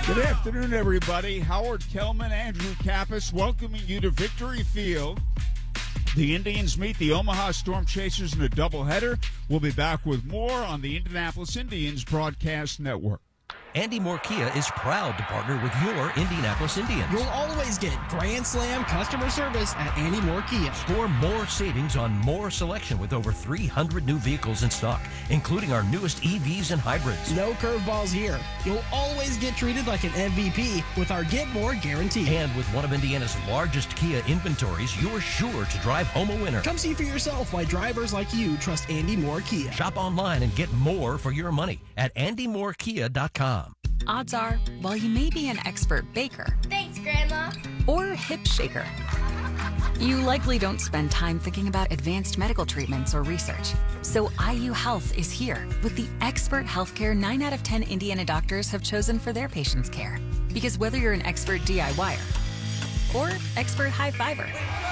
Good afternoon, everybody. Howard Kellman, Andrew Kappas, welcoming you to Victory Field. The Indians meet the Omaha Storm Chasers in a doubleheader. We'll be back with more on the Indianapolis Indians Broadcast Network. Andy Moore Kia is proud to partner with your Indianapolis Indians. You'll always get Grand Slam customer service at Andy Moore Kia. Score more savings on more selection with over 300 new vehicles in stock, including our newest EVs and hybrids. No curveballs here. You'll always get treated like an MVP with our Get More guarantee. And with one of Indiana's largest Kia inventories, you're sure to drive home a winner. Come see for yourself why drivers like you trust Andy Moore Kia. Shop online and get more for your money at andymorekia.com. Odds are, while you may be an expert baker, thanks, Grandma, or hip shaker, you likely don't spend time thinking about advanced medical treatments or research. So IU Health is here with the expert healthcare 9 out of 10 Indiana doctors have chosen for their patients' care. Because whether you're an expert DIYer or expert high-fiver,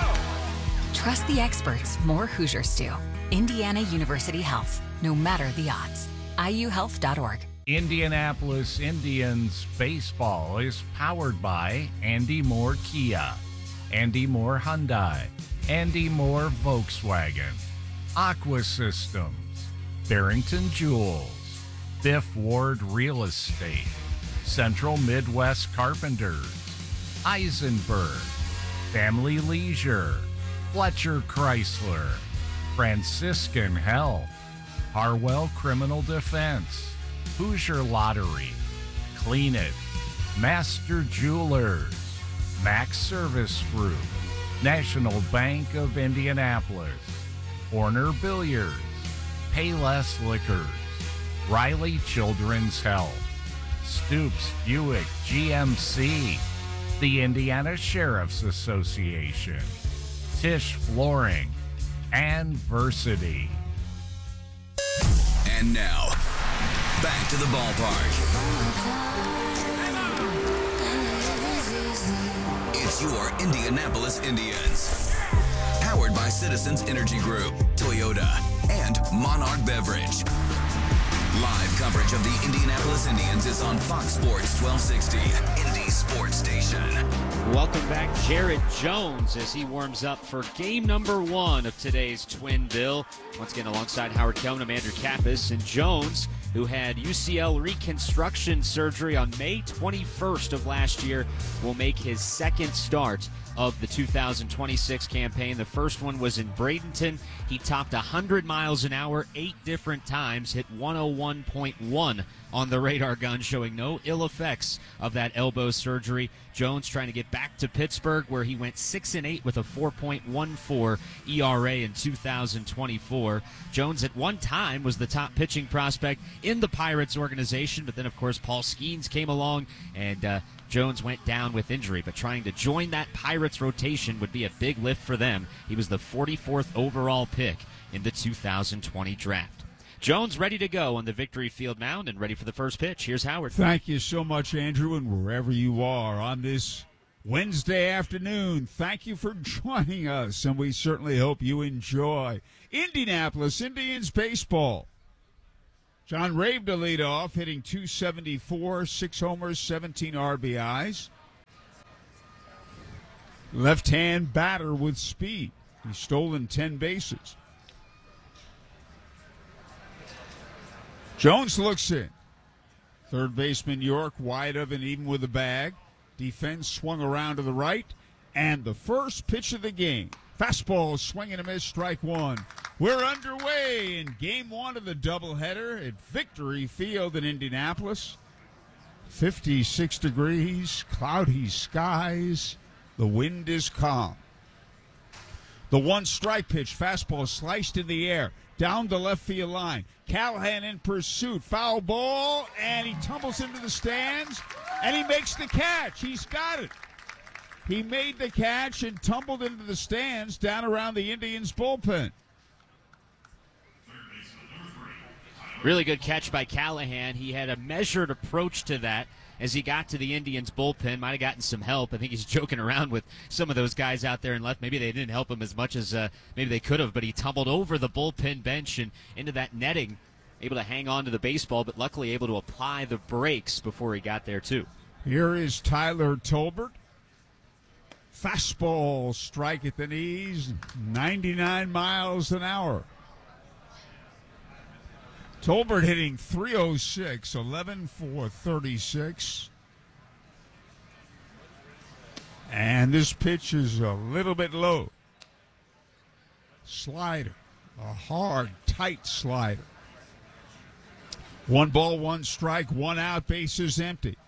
trust the experts more Hoosiers do. Indiana University Health, no matter the odds. IUhealth.org. Indianapolis Indians baseball is powered by Andy Moore Kia, Andy Moore Hyundai, Andy Moore Volkswagen, Aqua Systems, Barrington Jewels, Biff Ward Real Estate, Central Midwest Carpenters, Eisenberg, Family Leisure, Fletcher Chrysler, Franciscan Health, Harwell Criminal Defense, Hoosier Lottery, Clean It, Master Jewelers, Max Service Group, National Bank of Indianapolis, Horner Billiards, Payless Liquors, Riley Children's Health, Stoops Buick GMC, the Indiana Sheriff's Association, Tisch Flooring, and Versity. And now, back to the ballpark. It's your Indianapolis Indians. Powered by Citizens Energy Group, Toyota, and Monarch Beverage. Live coverage of the Indianapolis Indians is on Fox Sports 1260, Indy Sports Station. Welcome back, Jared Jones, as he warms up for game number 1 of today's Twin Bill. Once again, alongside Howard Kellman, I'm Andrew Kappas, and Jones, who had UCL reconstruction surgery on May 21st of last year, will make his second start of the 2026 campaign. The first one was in Bradenton. He topped 100 miles an hour 8 different times, hit 101.1 on the radar gun, showing no ill effects of that elbow surgery. Jones trying to get back to Pittsburgh, where he went 6-8 with a 4.14 ERA in 2024. Jones at one time was the top pitching prospect in the Pirates organization, but then, of course, Paul Skeens came along, and Jones went down with injury. But trying to join that Pirates rotation would be a big lift for them. He was the 44th overall pick in the 2020 draft. Jones ready to go on the Victory Field mound and ready for the first pitch. Here's Howard. Thank you so much, Andrew, and wherever you are on this Wednesday afternoon, thank you for joining us, and we certainly hope you enjoy Indianapolis Indians baseball. John Rave to lead off, hitting .274, 6 homers, 17 RBIs. Left-hand batter with speed. He's stolen 10 bases. Jones looks in. Third baseman York wide of and even with the bag. Defense swung around to the right. And the first pitch of the game. Fastball, swing and a miss, strike one. We're underway in game 1 of the doubleheader at Victory Field in Indianapolis. 56 degrees, cloudy skies. The wind is calm. The one strike pitch, fastball sliced in the air, down the left field line. Callahan in pursuit, foul ball, and he tumbles into the stands, and he makes the catch. He's got it. He made the catch and tumbled into the stands down around the Indians' bullpen. Really good catch by Callahan. He had a measured approach to that as he got to the Indians' bullpen. Might have gotten some help. I think he's joking around with some of those guys out there in left. Maybe they didn't help him as much as maybe they could have, but he tumbled over the bullpen bench and into that netting, able to hang on to the baseball, but luckily able to apply the brakes before he got there, too. Here is Tyler Tolbert. Fastball strike at the knees, 99 miles an hour. Tolbert hitting .306, 11 for 36. And this pitch is a little bit low. Slider, a hard, tight slider. 1 ball, 1 strike, 1 out, bases empty.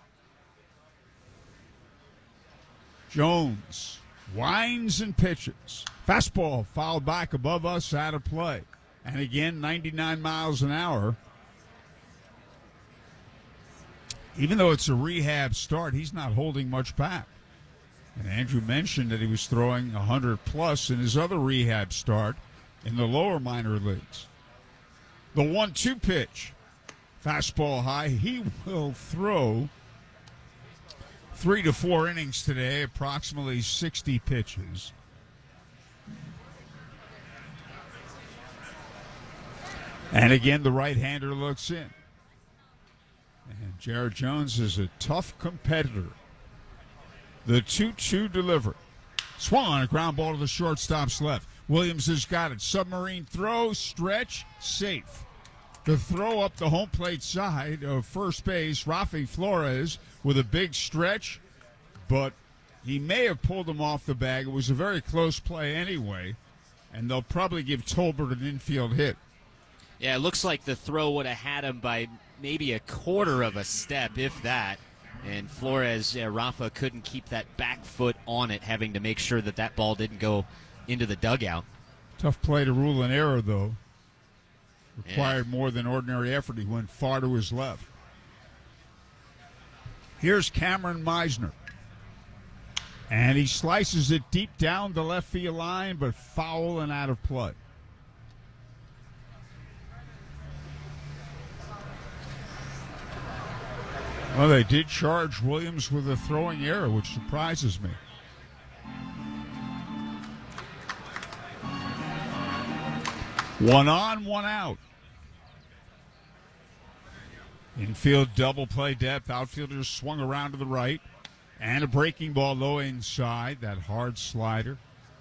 Jones winds and pitches. Fastball fouled back above us, out of play. And again, 99 miles an hour. Even though it's a rehab start, he's not holding much back. And Andrew mentioned that he was throwing 100-plus in his other rehab start in the lower minor leagues. The 1-2 pitch. Fastball high. He will throw 3 to 4 innings today, approximately 60 pitches. And again, the right-hander looks in. And Jared Jones is a tough competitor. The 2-2 delivery. Swung on a ground ball to the shortstop's left. Williams has got it. Submarine throw, stretch, safe. The throw up the home plate side of first base, Rafi Flores with a big stretch, but he may have pulled him off the bag. It was a very close play anyway, and they'll probably give Tolbert an infield hit. Yeah, it looks like the throw would have had him by maybe a quarter of a step, if that. And Flores, Rafa couldn't keep that back foot on it, having to make sure that that ball didn't go into the dugout. Tough play to rule an error, though. Required more than ordinary effort. He went far to his left. Here's Cameron Meisner. And he slices it deep down the left field line, but foul and out of play. Well, they did charge Williams with a throwing error, which surprises me. One on, one out. Infield double play depth. Outfielders swung around to the right. And a breaking ball low inside. That hard slider.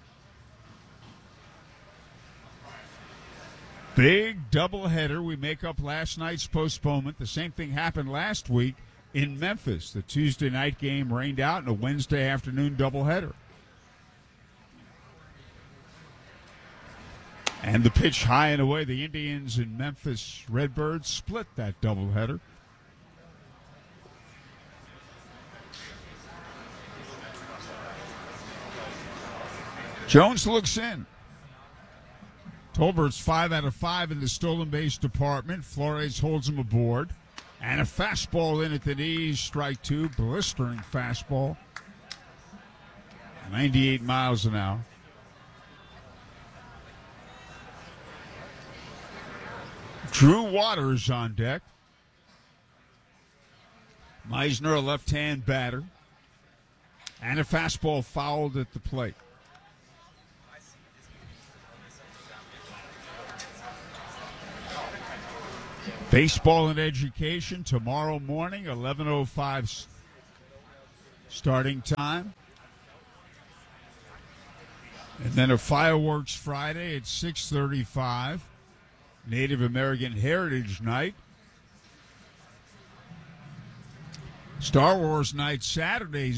Big doubleheader. We make up last night's postponement. The same thing happened last week in Memphis. The Tuesday night game rained out in a Wednesday afternoon doubleheader. And the pitch high and away. The Indians and Memphis Redbirds split that doubleheader. Jones looks in. Tolbert's 5 out of 5 in the stolen base department. Flores holds him aboard. And a fastball in at the knees, strike 2, blistering fastball. 98 miles an hour. Drew Waters on deck. Meisner, a left-hand batter. And a fastball fouled at the plate. Baseball and education tomorrow morning, 11:05 starting time. And then a fireworks Friday at 6:35. Native American Heritage Night. Star Wars Night Saturday,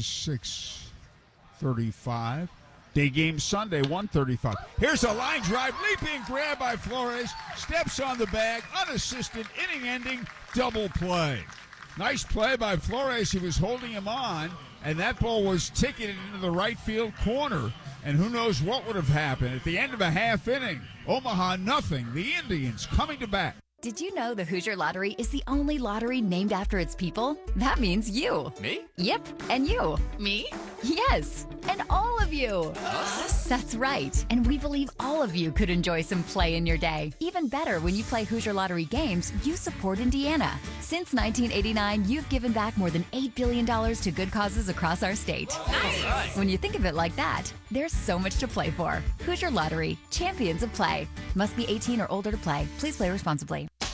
6:35. Day game Sunday, 1:35. Here's a line drive, leaping grab by Flores. Steps on the bag, unassisted, inning-ending double play. Nice play by Flores. He was holding him on, and that ball was ticketed into the right field corner. And who knows what would have happened. At the end of a half inning, Omaha nothing. The Indians coming to bat. Did you know the Hoosier Lottery is the only lottery named after its people? That means you. Me? Yep, and you. Me? Yes, and all of you. Us? That's right. And we believe all of you could enjoy some play in your day. Even better, when you play Hoosier Lottery games, you support Indiana. Since 1989, you've given back more than $8 billion to good causes across our state. Nice. When you think of it like that, there's so much to play for. Hoosier Lottery, champions of play. Must be 18 or older to play. Please play responsibly.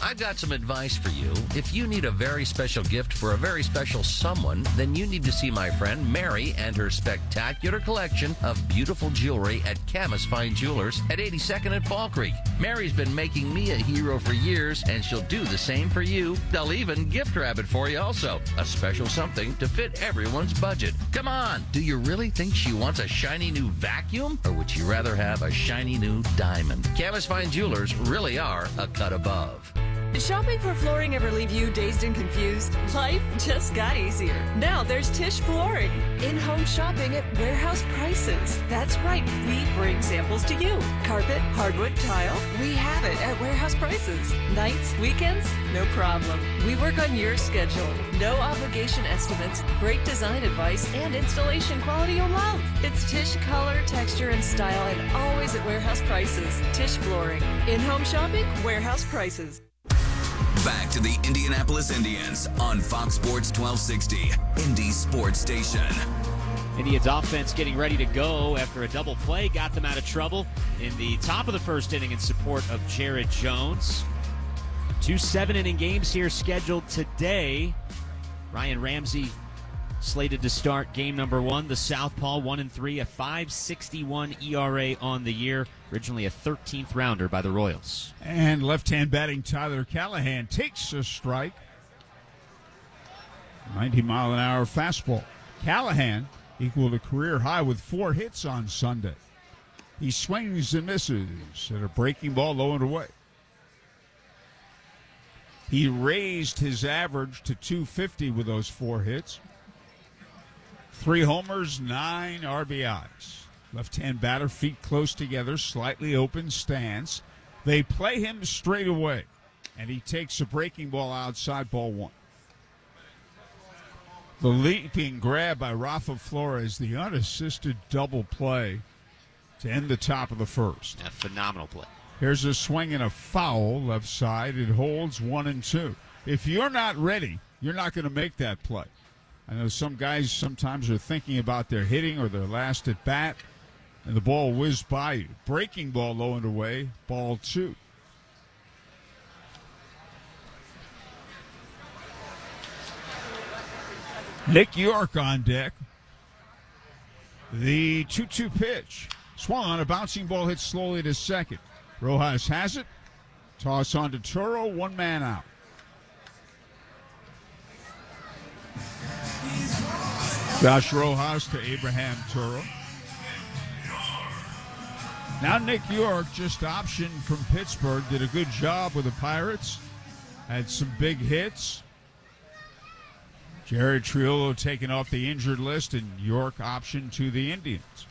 I've got some advice for you. If you need a very special gift for a very special someone, then you need to see my friend Mary and her spectacular collection of beautiful jewelry at Camus Fine Jewelers at 82nd and Fall Creek. Mary's been making me a hero for years, and she'll do the same for you. They'll even gift wrap it for you also. A special something to fit everyone's budget. Come on, do you really think she wants a shiny new vacuum? Or would she rather have a shiny new diamond? Camus Fine Jewelers really are a cut above. Did shopping for flooring ever leave you dazed and confused? Life just got easier. Now there's Tisch Flooring. In-home shopping at warehouse prices. That's right, we bring samples to you. Carpet, hardwood, tile, we have it at warehouse prices. Nights, weekends, no problem. We work on your schedule. No obligation estimates, great design advice, and installation quality you'll love. It's Tisch color, texture, and style, and always at warehouse prices. Tisch Flooring. In-home shopping, warehouse prices. Back to the Indianapolis Indians on Fox Sports 1260, Indy Sports Station. Indians offense getting ready to go after a double play got them out of trouble in the top of the first inning in support of Jared Jones. 2 7-inning games here scheduled today. Ryan Ramsey slated to start game number 1. The Southpaw 1-3, a 5.61 ERA on the year. Originally a 13th rounder by the Royals. And left-hand batting Tyler Callahan takes a strike. 90-mile-an-hour fastball. Callahan equaled a career high with 4 hits on Sunday. He swings and misses at a breaking ball low and away. He raised his average to 250 with those 4 hits. 3 homers, 9 RBIs. Left-hand batter, feet close together, slightly open stance. They play him straight away, and he takes a breaking ball outside, ball 1. The leaping grab by Rafa Flores, the unassisted double play to end the top of the first. A phenomenal play. Here's a swing and a foul left side. It holds 1-2. If you're not ready, you're not going to make that play. I know some guys sometimes are thinking about their hitting or their last at bat, and the ball whizzed by you. Breaking ball low and away, ball 2. Nick York on deck. The 2-2 pitch. Swung on, a bouncing ball hit slowly to second. Rojas has it. Toss on to Toro, 1 man out. Josh Rojas to Abraham Toro. Now Nick York, just optioned from Pittsburgh, did a good job with the Pirates. Had some big hits. Jared Triolo taken off the injured list, and York optioned to the Indians.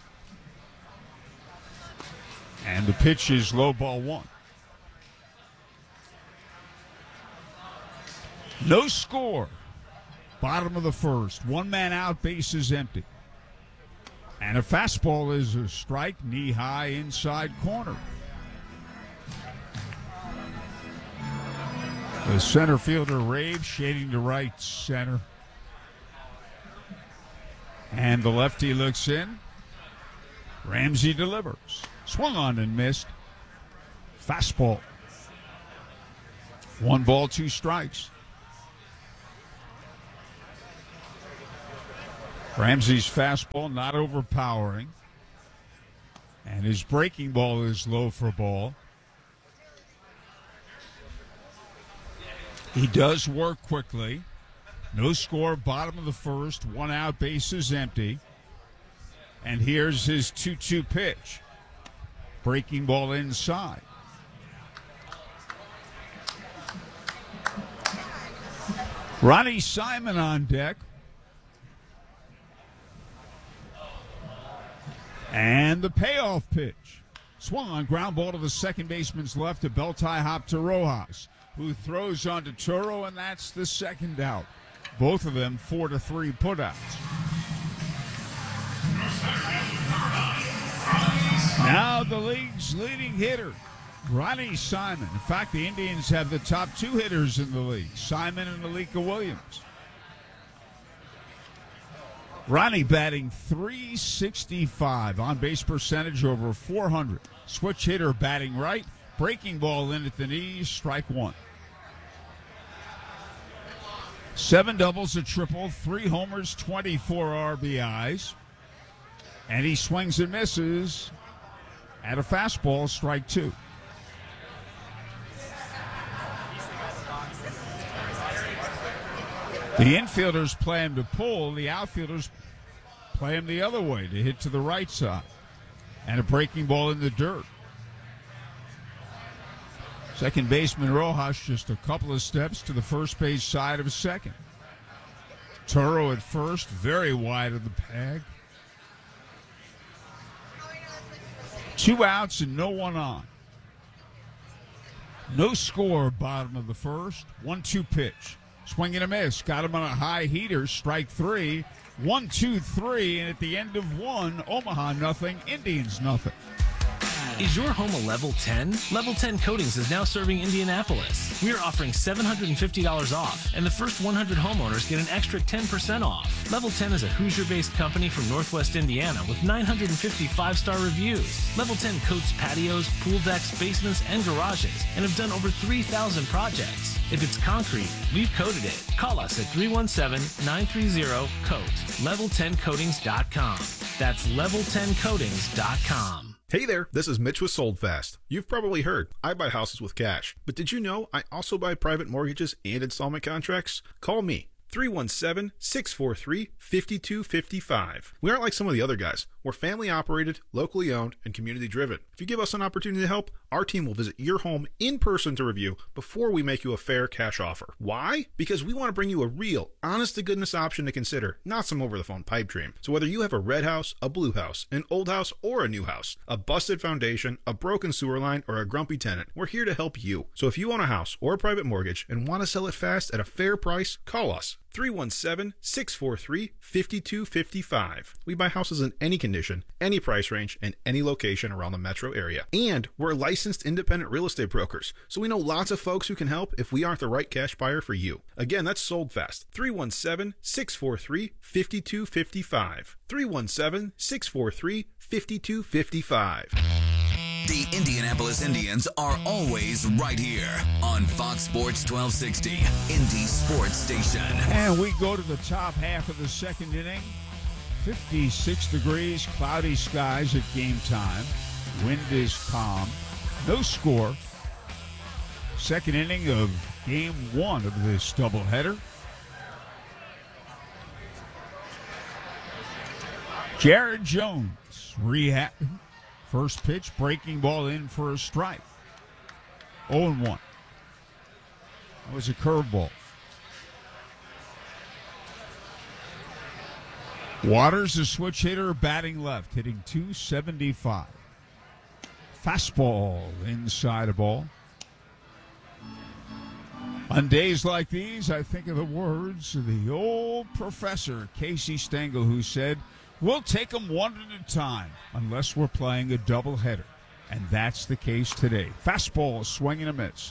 And the pitch is low, ball 1. No score. Bottom of the first. 1 man out, bases empty. And a fastball is a strike, knee high inside corner. The center fielder Rave shading to right center. And the lefty looks in. Ramsey delivers. Swung on and missed. Fastball. 1 ball, 2 strikes. Ramsey's fastball not overpowering. And his breaking ball is low for a ball. He does work quickly. No score, bottom of the first. 1 out, bases empty. And here's his 2-2 pitch. Breaking ball inside. Ronnie Simon on deck. And the payoff pitch. Swung on, ground ball to the second baseman's left, a belt tie hop to Rojas, who throws onto Toro, and that's the second out. Both of them 4-3 putouts. Now the league's leading hitter, Ronnie Simon. In fact, the Indians have the top 2 hitters in the league, Simon and Alika Williams. Ronnie batting .365, on-base percentage over 400. Switch hitter batting right, breaking ball in at the knees, strike 1. 7 doubles, a triple, 3 homers, 24 RBIs. And he swings and misses at a fastball, strike 2. The infielders play him to pull. The outfielders play him the other way to hit to the right side. And a breaking ball in the dirt. Second baseman Rojas just a couple of steps to the first base side of second. Toro at first, very wide of the bag. 2 outs and no one on. No score, bottom of the first. 1-2 pitch. Swing and a miss. Got him on a high heater. Strike 3. 1-2-3. And at the end of 1, Omaha nothing, Indians nothing. Is your home a Level 10? Level 10 Coatings is now serving Indianapolis. We are offering $750 off, and the first 100 homeowners get an extra 10% off. Level 10 is a Hoosier-based company from Northwest Indiana with 950 5-star reviews. Level 10 coats patios, pool decks, basements, and garages, and have done over 3,000 projects. If it's concrete, we've coated it. Call us at 317-930-COAT. Level10coatings.com. That's Level10coatings.com. Hey there, this is Mitch with Sold Fast. You've probably heard, I buy houses with cash. But did you know I also buy private mortgages and installment contracts? Call me, 317-643-5255. We aren't like some of the other guys. We're family operated, locally owned, and community driven. If you give us an opportunity to help, our team will visit your home in person to review before we make you a fair cash offer. Why? Because we want to bring you a real, honest-to-goodness option to consider, not some over-the-phone pipe dream. So whether you have a red house, a blue house, an old house, or a new house, a busted foundation, a broken sewer line, or a grumpy tenant, we're here to help you. So if you own a house or a private mortgage and want to sell it fast at a fair price, call us. 317-643-5255. We buy houses in any condition, any price range, and any location around the metro area. And we're licensed independent real estate brokers, so we know lots of folks who can help if we aren't the right cash buyer for you. Again, that's Sold Fast. 317-643-5255. 317-643-5255. The Indianapolis Indians are always right here on Fox Sports 1260, Indy Sports Station. And we go to the top half of the second inning. 56 degrees, cloudy skies at game time. Wind is calm. No score. Second inning of game 1 of this doubleheader. Jared Jones rehabbing. First pitch, breaking ball in for a strike. 0-1. That was a curveball. Waters, the switch hitter, batting left, hitting .275. Fastball inside a ball. On days like these, I think of the words of the old professor, Casey Stengel, who said, "We'll take them one at a time unless we're playing a doubleheader." And that's the case today. Fastball, swing and a miss.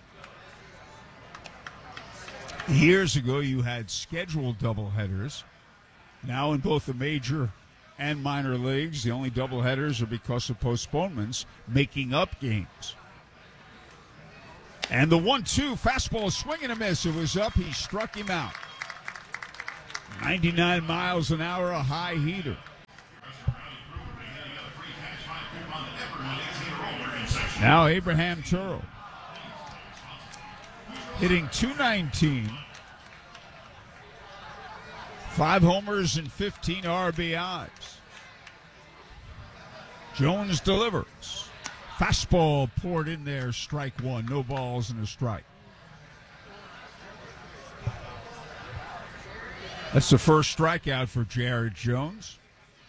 Years ago, you had scheduled doubleheaders. Now in both the major and minor leagues, the only doubleheaders are because of postponements, making up games. And the 1-2, fastball, swing and a miss. It was up. He struck him out. 99 miles an hour, a high heater. Now Abraham Turo hitting .219. 5 homers and 15 RBIs. Jones delivers. Fastball poured in there, strike 1. No balls and a strike. That's the first strikeout for Jared Jones.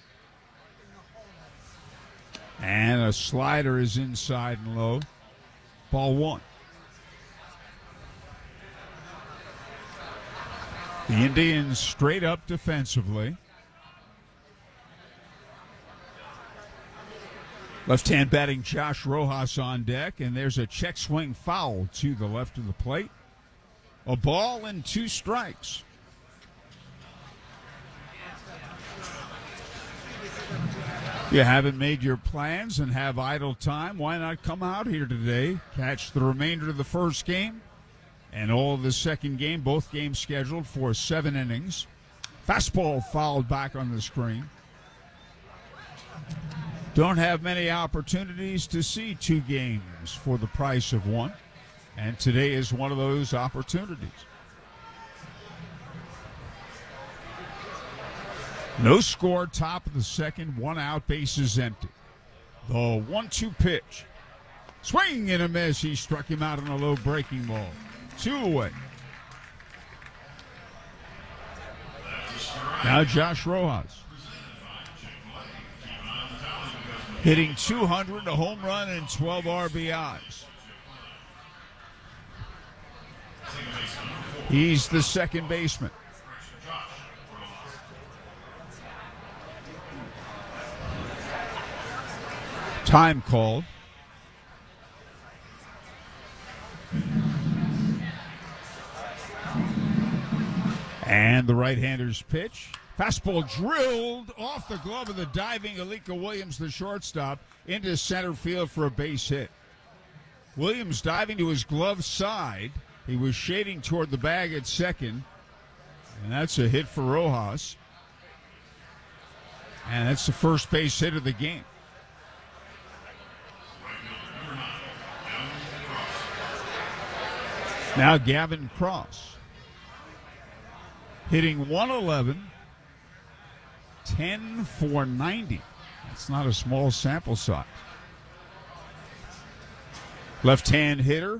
And a slider is inside and low. Ball 1. The Indians straight up defensively. Left-hand batting Josh Rojas on deck, and there's a check swing foul to the left of the plate. A ball and 2 strikes. You haven't made your plans and have idle time. Why not come out here today, catch the remainder of the first game, And all of the second game, both games scheduled for 7 innings. Fastball fouled back on the screen. Don't have many opportunities to see 2 games for the price of 1. And today is one of those opportunities. No score, top of the second, 1 out, bases empty. The 1-2 pitch. Swing and a miss. He struck him out on a low breaking ball. 2 away. Now Josh Rojas. Hitting 200, a home run, and 12 RBIs. He's the second baseman. Time called. And the right-hander's pitch. Fastball drilled off the glove of the diving Alika Williams, the shortstop, into center field for a base hit. Williams diving to his glove side. He was shading toward the bag at second. And that's a hit for Rojas. And that's the first base hit of the game. Now Gavin Cross. Hitting 111, 10 for 90. That's not a small sample size. Left-hand hitter.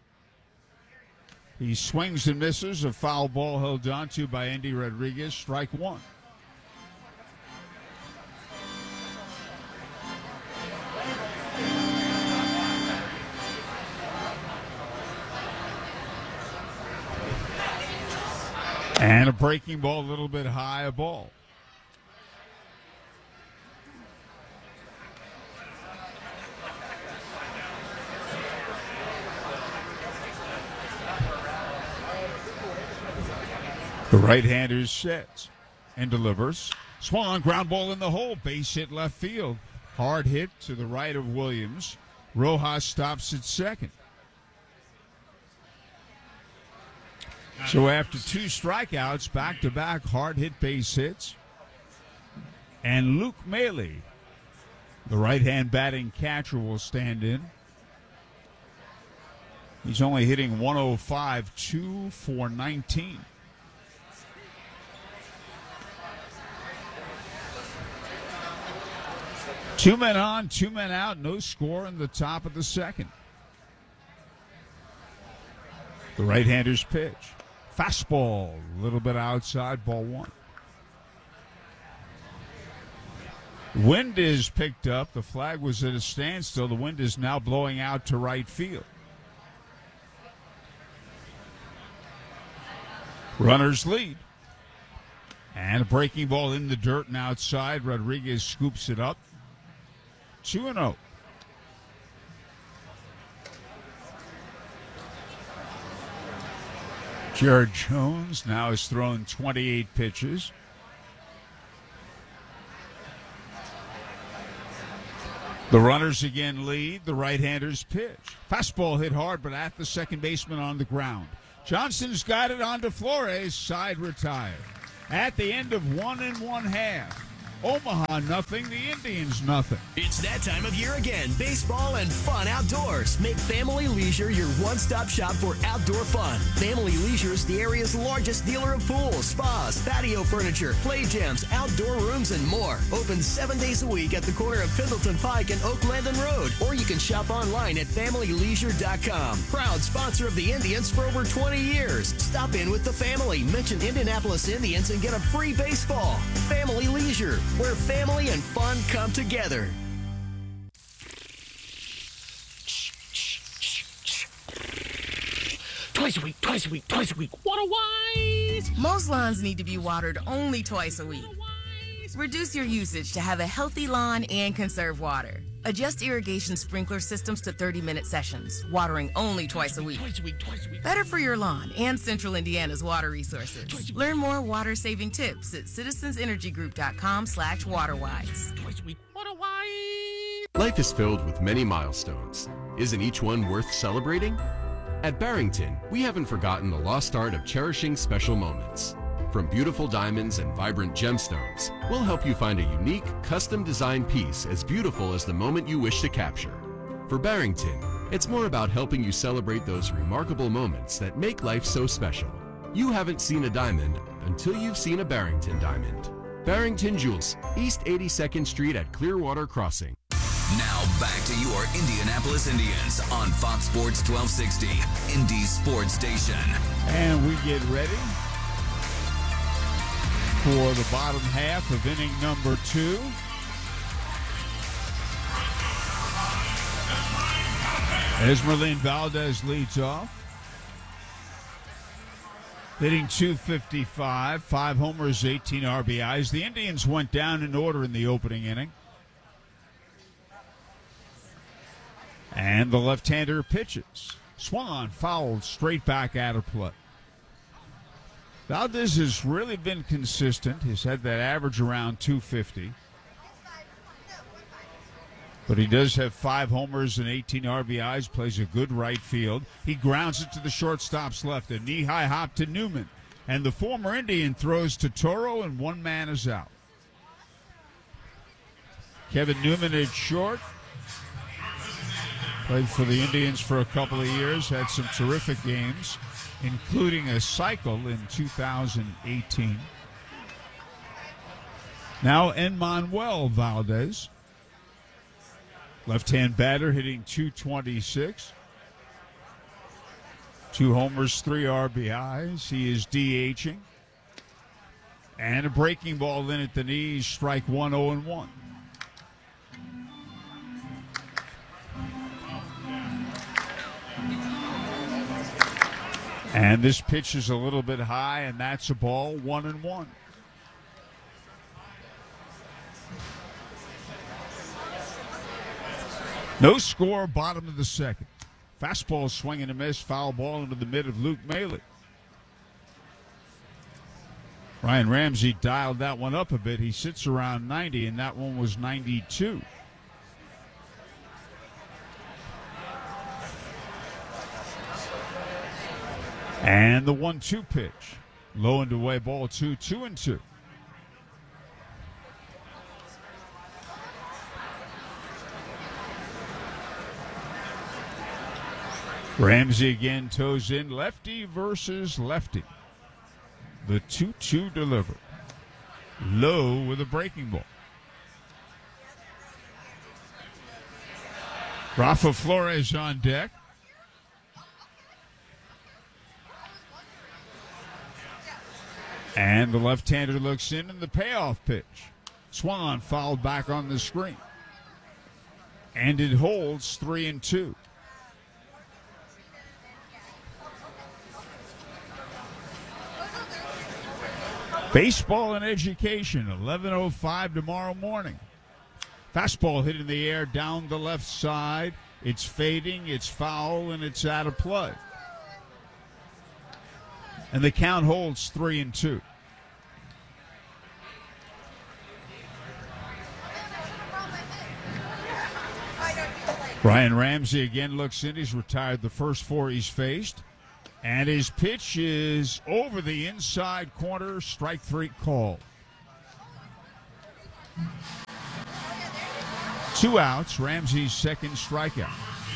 He swings and misses. A foul ball held onto by Andy Rodriguez. Strike 1. And a breaking ball, a little bit high, a ball. The right-hander sets and delivers. Swung on, ground ball in the hole. Base hit left field. Hard hit to the right of Williams. Rojas stops at second. So after 2 strikeouts, back-to-back hard-hit base hits. And Luke Maile, the right-hand batting catcher, will stand in. He's only hitting 105, 2 for 19. Two men on, 2 men out, no score in the top of the second. The right-hander's pitch. Fastball, a little bit outside, ball 1. Wind is picked up. The flag was at a standstill. The wind is now blowing out to right field. Runners lead. And a breaking ball in the dirt and outside. Rodriguez scoops it up. 2-0. Jared Jones now has thrown 28 pitches. The runners again lead. The right-hander's pitch. Fastball hit hard, but at the second baseman on the ground. Johnson's got it on to Flores. Side retired. At the end of 1 1/2. Omaha nothing, the Indians nothing. It's that time of year again. Baseball and fun outdoors. Make Family Leisure your one-stop shop for outdoor fun. Family Leisure is the area's largest dealer of pools, spas, patio furniture, play gyms, outdoor rooms, and more. Open 7 days a week at the corner of Pendleton Pike and Oak Landon Road. Or you can shop online at FamilyLeisure.com. Proud sponsor of the Indians for over 20 years. Stop in with the family. Mention Indianapolis Indians and get a free baseball. Family Leisure, where family and fun come together. Twice a week, twice a week, twice a week. Water-wise! Most lawns need to be watered only twice a week. Reduce your usage to have a healthy lawn and conserve water. Adjust irrigation sprinkler systems to 30-minute sessions, watering only twice a week. Twice a week, twice a week. Better for your lawn and Central Indiana's water resources. Learn more water-saving tips at citizensenergygroup.com/waterwise. Twice a week, water-wise! Life is filled with many milestones. Isn't each one worth celebrating? At Barrington, we haven't forgotten the lost art of cherishing special moments. From beautiful diamonds and vibrant gemstones, we'll help you find a unique, custom-designed piece as beautiful as the moment you wish to capture. For Barrington, it's more about helping you celebrate those remarkable moments that make life so special. You haven't seen a diamond until you've seen a Barrington diamond. Barrington Jewels, East 82nd Street at Clearwater Crossing. Now back to your Indianapolis Indians on Fox Sports 1260, Indy's sports station. And we get ready for the bottom half of inning number 2. Esmeralyn Valdez leads off, hitting .255, 5 homers, 18 RBIs. The Indians went down in order in the opening inning. And the left-hander pitches. Swung on, fouled, straight back out of play. Valdez has really been consistent. He's had that average around .250. But he does have 5 homers and 18 RBIs, plays a good right field. He grounds it to the shortstop's left. A knee-high hop to Newman. And the former Indian throws to Toro, and one man is out. Kevin Newman at short. Played for the Indians for a couple of years, had some terrific games, including a cycle in 2018. Now Enmanuel Valdez, left-hand batter, hitting .226. 2 homers, 3 RBIs. He is DHing. And a breaking ball in at the knees, strike 1, 0-1. And this pitch is a little bit high, and that's a ball, 1-1. No score, bottom of the second. Fastball swing and a miss, foul ball into the mid of Luke Maley. Ryan Ramsey dialed that one up a bit. He sits around 90, and that one was 92. And the 1-2 pitch. Low and away, ball 2, 2-2. Ramsey again toes in, lefty versus lefty. The 2-2 delivered. Low with a breaking ball. Rafa Flores on deck. And the left-hander looks in, and the payoff pitch. Swung on, fouled back on the screen. And it holds 3-2. Baseball and education, 11:05 tomorrow morning. Fastball hit in the air down the left side. It's fading, it's foul, and it's out of play. And the count holds 3-2. Ryan Ramsey again looks in. He's retired the first 4 he's faced. And his pitch is over the inside corner, strike 3 call. 2 outs, Ramsey's second strikeout.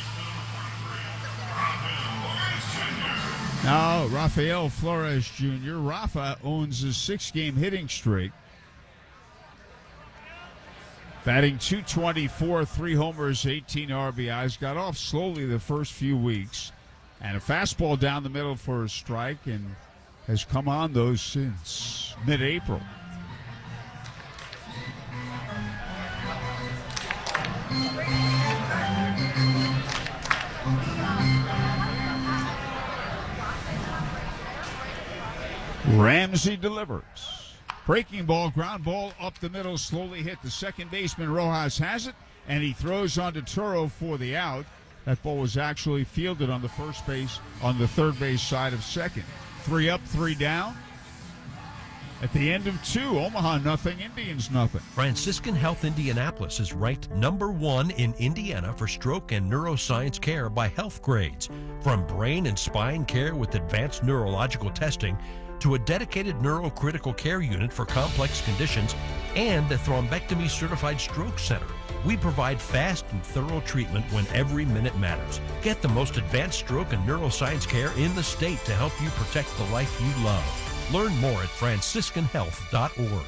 Now, Rafael Flores Jr. Rafa owns a 6-game hitting streak. Batting .224, 3 homers, 18 RBIs. Got off slowly the first few weeks. And a fastball down the middle for a strike, and has come on those since mid-April. Ramsey delivers. Breaking ball, ground ball up the middle, slowly hit. The second baseman, Rojas, has it, and he throws onto Toro for the out. That ball was actually fielded on the third base side of second. 3 up, 3 down. At the end of 2, Omaha nothing, Indians nothing. Franciscan Health Indianapolis is ranked #1 in Indiana for stroke and neuroscience care by Health Grades. From brain and spine care with advanced neurological testing to a dedicated neurocritical care unit for complex conditions and a thrombectomy certified stroke center. We provide fast and thorough treatment when every minute matters. Get the most advanced stroke and neuroscience care in the state to help you protect the life you love. Learn more at franciscanhealth.org.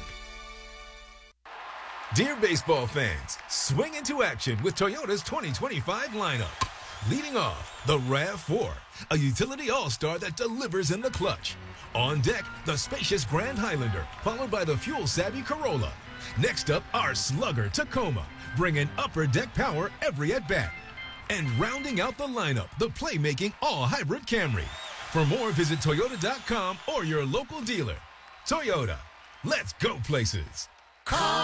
Dear baseball fans, swing into action with Toyota's 2025 lineup. Leading off, the RAV4, a utility all-star that delivers in the clutch. On deck, the spacious Grand Highlander, followed by the fuel-savvy Corolla. Next up, our slugger Tacoma, bringing upper deck power every at-bat. And rounding out the lineup, the playmaking all-hybrid Camry. For more, visit Toyota.com or your local dealer. Toyota, let's go places. Car